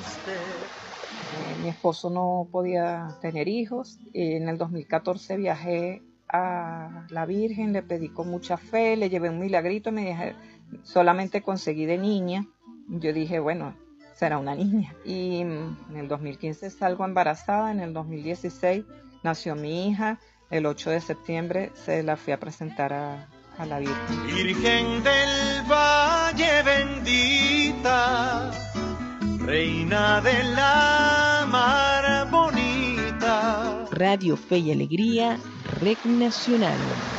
Mi esposo no podía tener hijos. En el 2014 viajé a la Virgen, le pedí con mucha fe, le llevé un milagrito, me dije, solamente conseguí de niña. Yo dije, bueno, será una niña. Y en el 2015 salgo embarazada, en el 2016 nació mi hija, el 8 de septiembre se la fui a presentar a la Virgen. Virgen del Valle bendita, reina de la mar bonita. Radio Fe y Alegría, Red Nacional.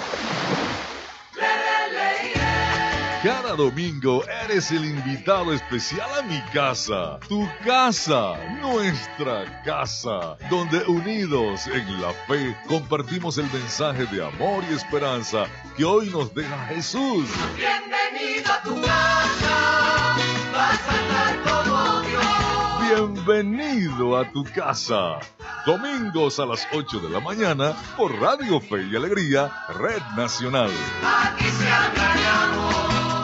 Cada domingo eres el invitado especial a mi casa, tu casa, nuestra casa, donde unidos en la fe compartimos el mensaje de amor y esperanza que hoy nos deja Jesús. Bienvenido a tu casa, vas a estar como Dios. Bienvenido a tu casa. Domingos a las 8 de la mañana por Radio Fe y Alegría, Red Nacional. Aquí se habla de amor.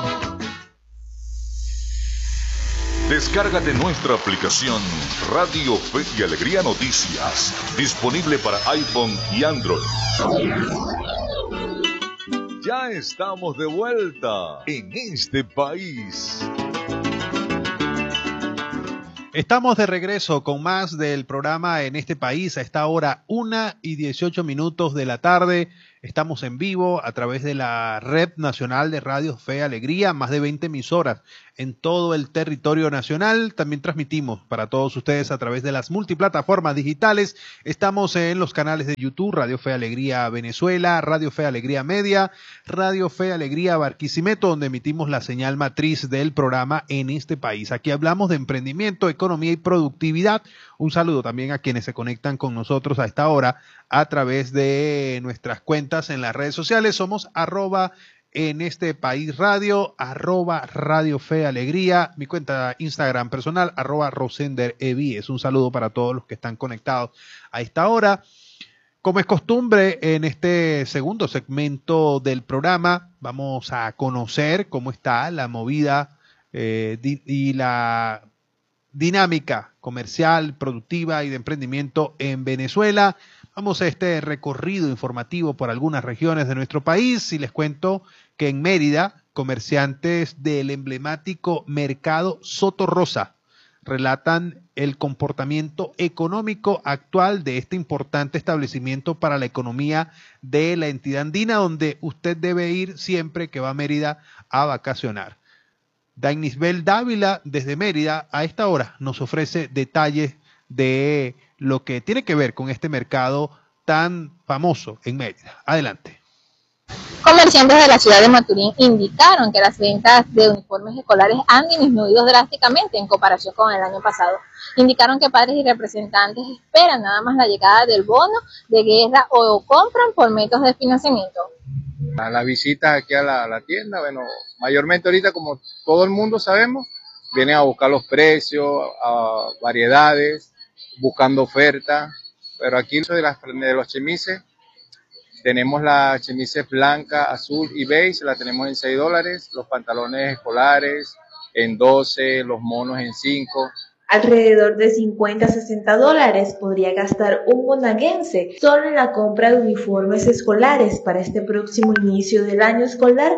Descárgate nuestra aplicación Radio Fe y Alegría Noticias, disponible para iPhone y Android. Ya estamos de vuelta en este país. Estamos de regreso con más del programa En este país. A esta hora 1:18 de la tarde. Estamos en vivo a través de la Red Nacional de Radio Fe y Alegría, más de 20 emisoras en todo el territorio nacional. También transmitimos para todos ustedes a través de las multiplataformas digitales. Estamos en los canales de YouTube, Radio Fe y Alegría Venezuela, Radio Fe y Alegría Media, Radio Fe y Alegría Barquisimeto, donde emitimos la señal matriz del programa En este país. Aquí hablamos de emprendimiento, economía y productividad. Un saludo también a quienes se conectan con nosotros a esta hora a través de nuestras cuentas en las redes sociales. Somos @en este país radio, @Radio Fe Alegría, mi cuenta Instagram personal, @RosenderEvis. Un saludo para todos los que están conectados a esta hora. Como es costumbre, en este segundo segmento del programa vamos a conocer cómo está la movida y la dinámica comercial, productiva y de emprendimiento en Venezuela. Vamos a este recorrido informativo por algunas regiones de nuestro país y les cuento que en Mérida, comerciantes del emblemático mercado Soto Rosa relatan el comportamiento económico actual de este importante establecimiento para la economía de la entidad andina, donde usted debe ir siempre que va a Mérida a vacacionar. Dainisbel Dávila, desde Mérida, a esta hora nos ofrece detalles de lo que tiene que ver con este mercado tan famoso en Mérida. Adelante. Comerciantes de la ciudad de Maturín indicaron que las ventas de uniformes escolares han disminuido drásticamente en comparación con el año pasado. Indicaron que padres y representantes esperan nada más la llegada del bono de guerra o compran por métodos de financiamiento. La visita aquí a la tienda, bueno, mayormente ahorita, como todo el mundo sabemos, vienen a buscar los precios, a variedades, buscando ofertas, pero aquí de los chemises, tenemos la chemise blanca, azul y beige, la tenemos en $6, los pantalones escolares en 12, los monos en 5. Alrededor de $50 a $60 podría gastar un monaguense solo en la compra de uniformes escolares para este próximo inicio del año escolar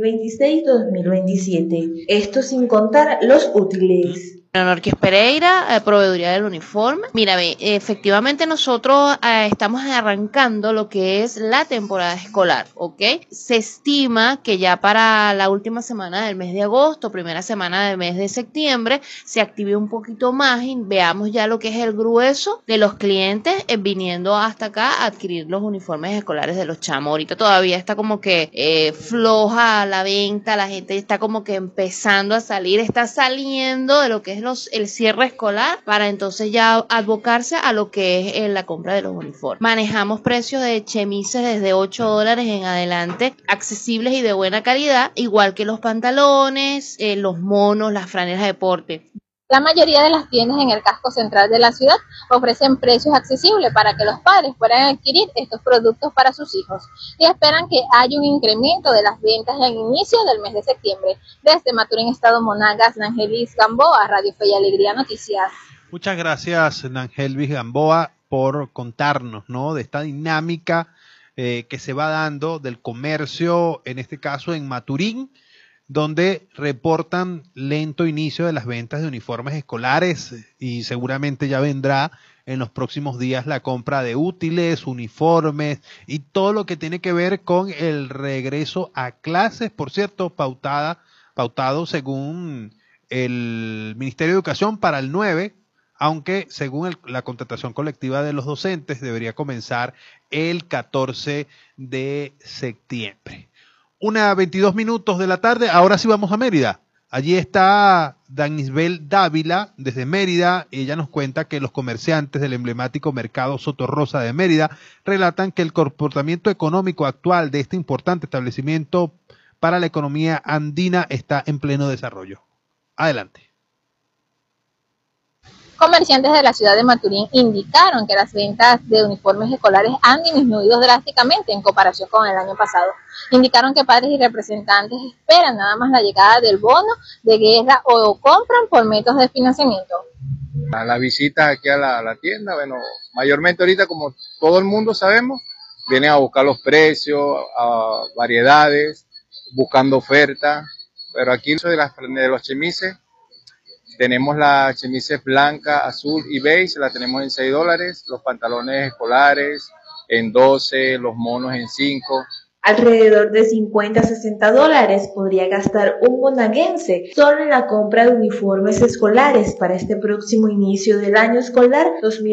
2026-2027. Esto sin contar los útiles. Norquis Pereira, proveeduría del uniforme. Mira, efectivamente nosotros estamos arrancando lo que es la temporada escolar, ¿ok? Se estima que ya para la última semana del mes de agosto, primera semana del mes de septiembre, se active un poquito más y veamos ya lo que es el grueso de los clientes viniendo hasta acá a adquirir los uniformes escolares de los chamos. Ahorita todavía está como que floja la venta, la gente está como que empezando a salir, está saliendo de lo que es el cierre escolar para entonces ya abocarse a lo que es la compra de los uniformes. Manejamos precios de chemises desde $8 en adelante, accesibles y de buena calidad, igual que los pantalones, los monos, las franelas de deporte. La mayoría de las tiendas en el casco central de la ciudad ofrecen precios accesibles para que los padres puedan adquirir estos productos para sus hijos y esperan que haya un incremento de las ventas al inicio del mes de septiembre. Desde Maturín, Estado Monagas, Nangelis Gamboa, Radio Fe y Alegría Noticias. Muchas gracias, Nangelvis Gamboa, por contarnos, ¿no?, de esta dinámica que se va dando del comercio, en este caso en Maturín, donde reportan lento inicio de las ventas de uniformes escolares y seguramente ya vendrá en los próximos días la compra de útiles, uniformes y todo lo que tiene que ver con el regreso a clases, por cierto, pautado según el Ministerio de Educación para el 9, aunque según la contratación colectiva de los docentes debería comenzar el 14 de septiembre. 1:22 de la tarde, ahora sí vamos a Mérida. Allí está Danisbel Dávila desde Mérida. Ella nos cuenta que los comerciantes del emblemático mercado Sotorrosa de Mérida relatan que el comportamiento económico actual de este importante establecimiento para la economía andina está en pleno desarrollo. Adelante. Comerciantes de la ciudad de Maturín indicaron que las ventas de uniformes escolares han disminuido drásticamente en comparación con el año pasado. Indicaron que padres y representantes esperan nada más la llegada del bono de guerra o compran por métodos de financiamiento. Las visitas aquí a la tienda, bueno, mayormente ahorita, como todo el mundo sabemos, vienen a buscar los precios, variedades, buscando ofertas, pero aquí de los chemises, tenemos la chemise blanca, azul y beige, la tenemos en $6, los pantalones escolares en 12, los monos en 5. Alrededor de 50 a 60 dólares podría gastar un monaguense solo en la compra de uniformes escolares para este próximo inicio del año escolar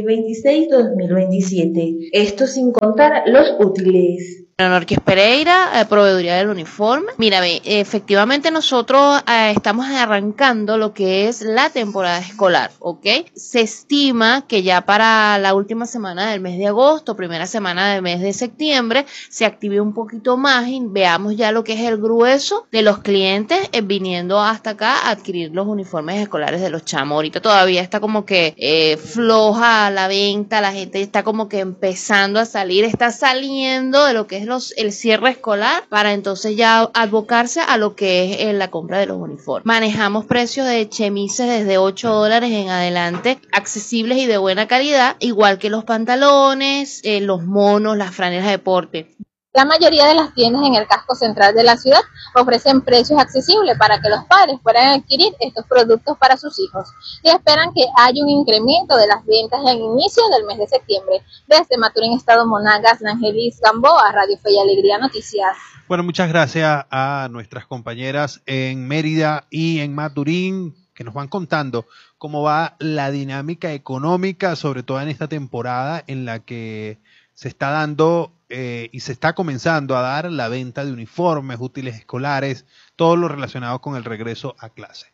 2026-2027. Esto sin contar los útiles. Norquis Pereira, proveeduría del uniforme. Mira, efectivamente nosotros estamos arrancando lo que es la temporada escolar, ¿ok? Se estima que ya para la última semana del mes de agosto, primera semana del mes de septiembre, se active un poquito más y veamos ya lo que es el grueso de los clientes viniendo hasta acá a adquirir los uniformes escolares de los chamos. Ahorita todavía está como que floja la venta, la gente está como que empezando a salir, está saliendo de lo que es el cierre escolar para entonces ya abocarse a lo que es la compra de los uniformes. Manejamos precios de chemises desde $8 en adelante, accesibles y de buena calidad, igual que los pantalones, los monos, las franelas de deporte. La mayoría de las tiendas en el casco central de la ciudad ofrecen precios accesibles para que los padres puedan adquirir estos productos para sus hijos y esperan que haya un incremento de las ventas al inicio del mes de septiembre. Desde Maturín, Estado Monagas, Nangelis Gamboa, Radio Fe y Alegría Noticias. Bueno, muchas gracias a nuestras compañeras en Mérida y en Maturín que nos van contando cómo va la dinámica económica, sobre todo en esta temporada en la que se está dando y se está comenzando a dar la venta de uniformes, útiles escolares, todo lo relacionado con el regreso a clase.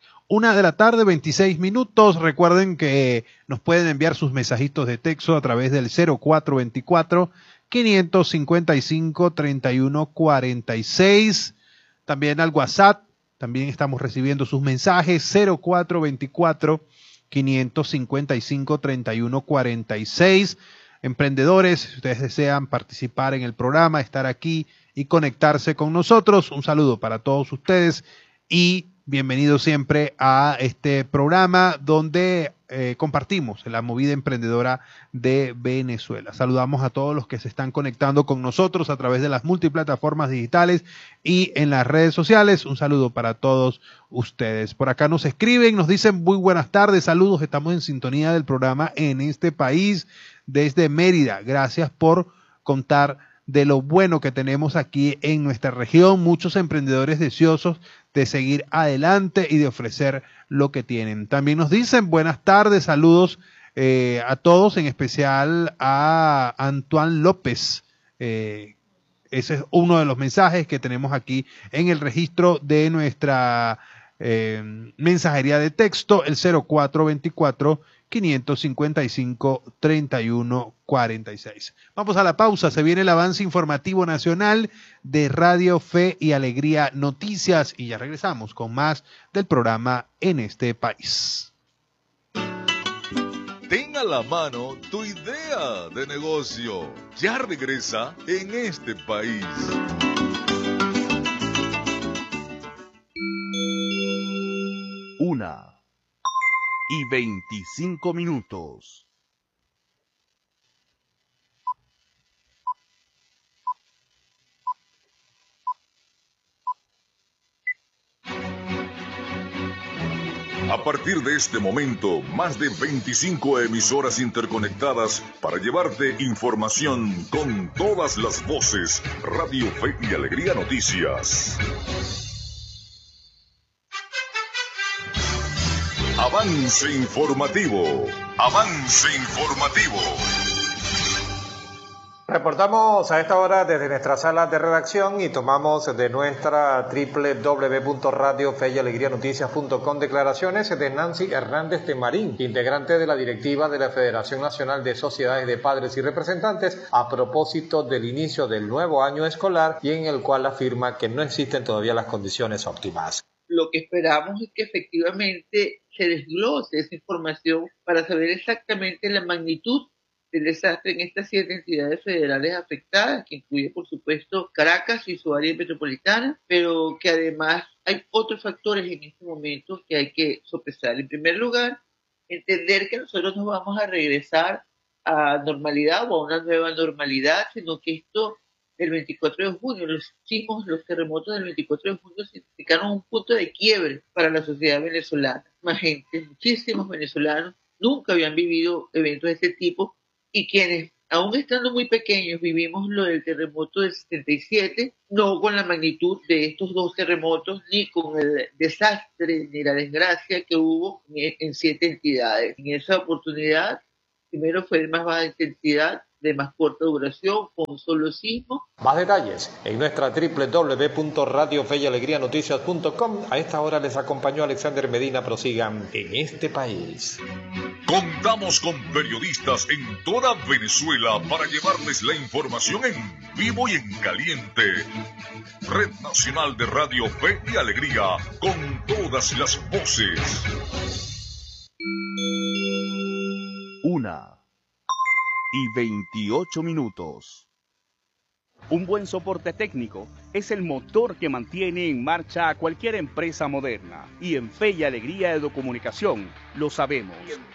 1:26 p.m. Recuerden que nos pueden enviar sus mensajitos de texto a través del 0424-555-3146. También al WhatsApp, también estamos recibiendo sus mensajes, 0424-555-3146. Emprendedores, si ustedes desean participar en el programa, estar aquí y conectarse con nosotros, un saludo para todos ustedes y bienvenidos siempre a este programa donde compartimos la movida emprendedora de Venezuela. Saludamos a todos los que se están conectando con nosotros a través de las multiplataformas digitales y en las redes sociales. Un saludo para todos ustedes. Por acá nos escriben, nos dicen muy buenas tardes, saludos, estamos en sintonía del programa En este País desde Mérida. Gracias por contar de lo bueno que tenemos aquí en nuestra región, muchos emprendedores deseosos de seguir adelante y de ofrecer lo que tienen. También nos dicen buenas tardes, saludos a todos, en especial a Antoine López. Ese es uno de los mensajes que tenemos aquí en el registro de nuestra mensajería de texto, el 0424-555-3146. Vamos a la pausa, se viene el avance informativo nacional de Radio Fe y Alegría Noticias y ya regresamos con más del programa En este País. Ten a la mano tu idea de negocio. Ya regresa En este País. 1:25. A partir de este momento, más de 25 emisoras interconectadas para llevarte información con todas las voces. Radio Fe y Alegría Noticias. Avance informativo. Avance informativo. Reportamos a esta hora desde nuestra sala de redacción y tomamos de nuestra www.radiofeyalegrianoticias.com declaraciones de Nancy Hernández de Marín, integrante de la directiva de la Federación Nacional de Sociedades de Padres y Representantes, a propósito del inicio del nuevo año escolar y en el cual afirma que no existen todavía las condiciones óptimas. Lo que esperamos es que efectivamente se desglose esa información para saber exactamente la magnitud del desastre en estas 7 entidades federales afectadas, que incluye, por supuesto, Caracas y su área metropolitana, pero que además hay otros factores en este momento que hay que sopesar. En primer lugar, entender que nosotros no vamos a regresar a normalidad o a una nueva normalidad, sino que esto del 24 de junio, los terremotos del 24 de junio significaron un punto de quiebre para la sociedad venezolana. Más gente, muchísimos venezolanos nunca habían vivido eventos de este tipo, y quienes, aún estando muy pequeños, vivimos lo del terremoto del 77, no con la magnitud de estos 2 terremotos, ni con el desastre ni la desgracia que hubo en 7 entidades. En esa oportunidad, primero fue de más baja intensidad, de más corta duración, con un solo sismo. Más detalles en nuestra www.radiofeyalegrianoticias.com. A esta hora les acompañó Alexander Medina. Prosigan En este País. Contamos con periodistas en toda Venezuela para llevarles la información en vivo y en caliente. Red Nacional de Radio Fe y Alegría, con todas las voces. 1:28. Un buen soporte técnico es el motor que mantiene en marcha a cualquier empresa moderna. Y en Fe y Alegría Educomunicación lo sabemos.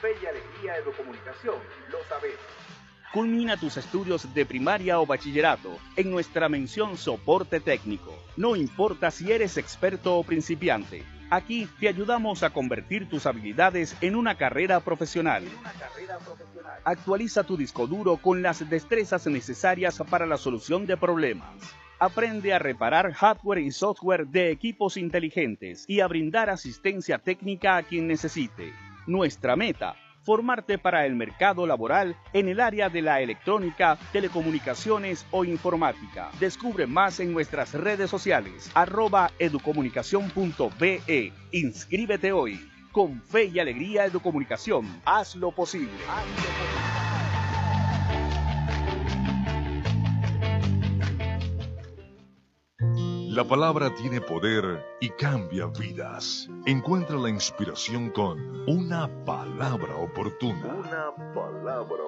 Culmina tus estudios de primaria o bachillerato en nuestra mención soporte técnico. No importa si eres experto o principiante. Aquí te ayudamos a convertir tus habilidades en una carrera profesional. Actualiza tu disco duro con las destrezas necesarias para la solución de problemas. Aprende a reparar hardware y software de equipos inteligentes y a brindar asistencia técnica a quien necesite. Nuestra meta: formarte para el mercado laboral en el área de la electrónica, telecomunicaciones o informática. Descubre más en nuestras redes sociales, @educomunicacion.be. Inscríbete hoy. Con Fe y Alegría Educomunicación, haz lo posible. La palabra tiene poder y cambia vidas. Encuentra la inspiración con una palabra oportuna.